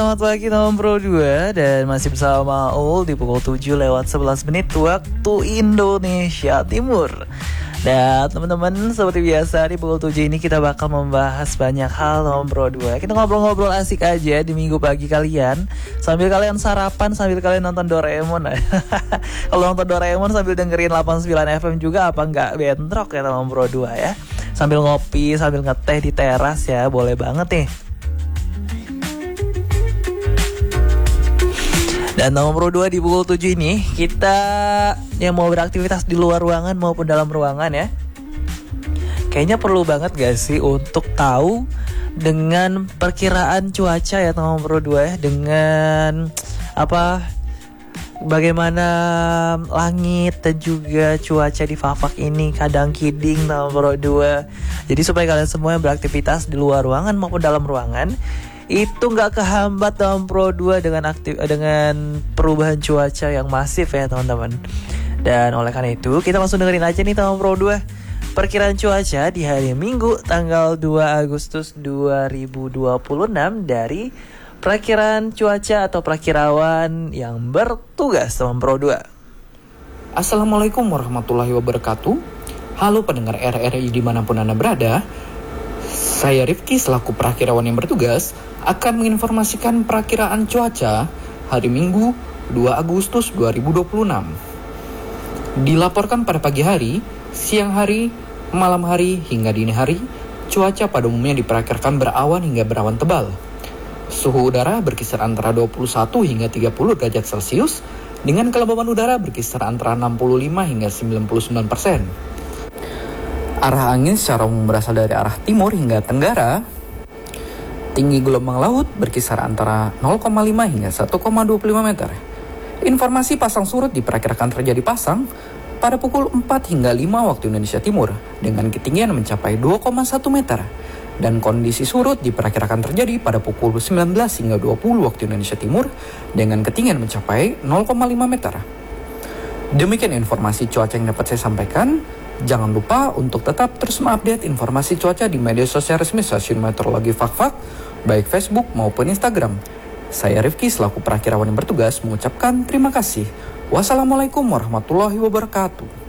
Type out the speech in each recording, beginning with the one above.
selamat pagi teman Pro 2. Dan masih bersama Maul di pukul 7 lewat 11 menit waktu Indonesia Timur. Dan teman-teman, seperti biasa di pukul 7 ini kita bakal membahas banyak hal teman Pro 2. Kita ngobrol-ngobrol asik aja di minggu pagi kalian, sambil kalian sarapan, sambil kalian nonton Doraemon. Kalau nonton Doraemon sambil dengerin 89 FM juga apa nggak bentrok ya teman Pro 2 ya. Sambil ngopi, sambil ngeteh di teras ya, boleh banget nih. Dan nomor 2 di pukul 7 ini kita yang mau beraktivitas di luar ruangan maupun dalam ruangan ya, kayaknya perlu banget gak sih untuk tahu dengan perkiraan cuaca ya nomor 2 ya, dengan bagaimana langit dan juga cuaca di Fafak ini kadang kiding nomor 2. Jadi supaya kalian semua yang beraktivitas di luar ruangan maupun dalam ruangan itu nggak kehambat dalam Pro 2 dengan perubahan cuaca yang masif ya teman-teman. Dan oleh karena itu kita langsung dengerin aja nih teman Pro 2 perkiraan cuaca di hari Minggu tanggal 2 Agustus 2026 dari Prakiraan Cuaca atau Prakirawan yang bertugas teman Pro 2. Assalamualaikum warahmatullahi wabarakatuh. Halo pendengar RRI dimanapun Anda berada. Saya Rifki selaku Prakirawan yang bertugas akan menginformasikan perakiraan cuaca hari Minggu 2 Agustus 2026. Dilaporkan pada pagi hari, siang hari, malam hari, hingga dini hari, cuaca pada umumnya diperkirakan berawan hingga berawan tebal. Suhu udara berkisar antara 21 hingga 30 derajat Celcius dengan kelembaban udara berkisar antara 65 hingga 99%. Arah angin secara umum berasal dari arah timur hingga tenggara. Tinggi gelombang laut berkisar antara 0,5 hingga 1,25 meter. Informasi pasang surut diperkirakan terjadi pasang pada pukul 4 hingga 5 waktu Indonesia Timur dengan ketinggian mencapai 2,1 meter. Dan kondisi surut diperkirakan terjadi pada pukul 19 hingga 20 waktu Indonesia Timur dengan ketinggian mencapai 0,5 meter. Demikian informasi cuaca yang dapat saya sampaikan. Jangan lupa untuk tetap terus mengupdate informasi cuaca di media sosial resmi Stasiun Meteorologi Fak-Fak, baik Facebook maupun Instagram. Saya Rifki selaku Prakirawan yang bertugas mengucapkan terima kasih. Wassalamualaikum warahmatullahi wabarakatuh.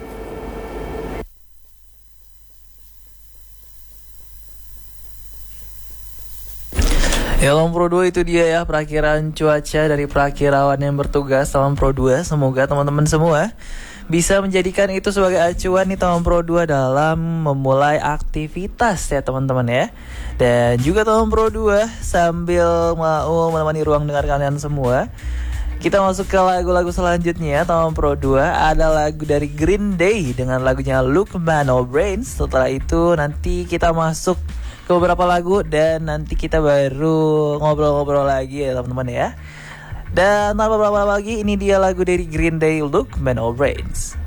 Ya Salam Pro 2 itu dia ya perakiraan cuaca dari Prakirawan yang bertugas Salam Pro 2. Semoga teman-teman semua bisa menjadikan itu sebagai acuan nih teman Pro 2 dalam memulai aktivitas ya teman-teman ya. Dan juga teman Pro 2 sambil mau menemani ruang dengar kalian semua, kita masuk ke lagu-lagu selanjutnya teman Pro 2. Ada lagu dari Green Day dengan lagunya Look Man No Brains. Setelah itu nanti kita masuk ke beberapa lagu dan nanti kita baru ngobrol-ngobrol lagi ya teman-teman ya. Dan tanpa berlama-lama lagi, ini dia lagu dari Green Day, Look Man No Brains.